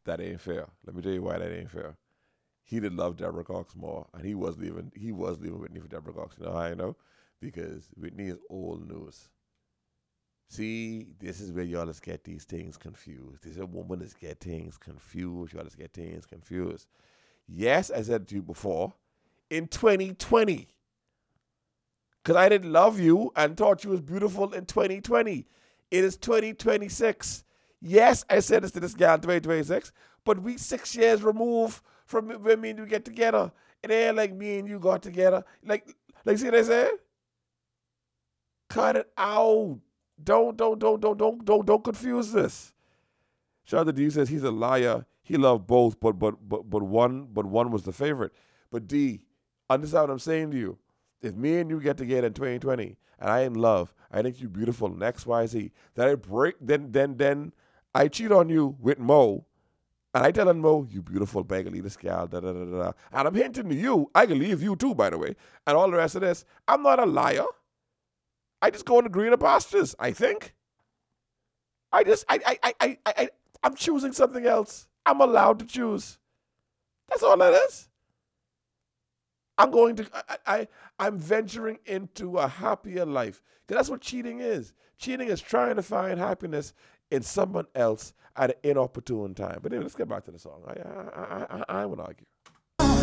that ain't fair. Let me tell you why that ain't fair. He did love Deborah Cox more, and he was leaving Whitney for Deborah Cox. You know how I know? Because Whitney is old news. See, this is where y'all just get these things confused. This is a woman that get things confused. Y'all just get things confused. Yes, I said to you before, in 2020, because I didn't love you and thought you was beautiful in 2020. It is 2026. Yes, I said this to this girl in 2026, but we 6 years removed from when me and you get together. It ain't like me and you got together. See what I said? Cut it out. Don't confuse this. Shonda D says he's a liar. He loved both, but one was the favorite. But D, understand what I'm saying to you. If me and you get together in 2020 and I in love, I think you beautiful and X, Y, Z, then I break then I cheat on you with Mo, and I telling Mo, you beautiful beggarly this gal, da da da da. And I'm hinting to you, I can leave you too, by the way, and all the rest of this. I'm not a liar. I just go into greener pastures, I think. I'm choosing something else. I'm allowed to choose. That's all that is. I'm venturing into a happier life. Because that's what cheating is. Cheating is trying to find happiness in someone else at an inopportune time. But anyway, let's get back to the song. I won't argue.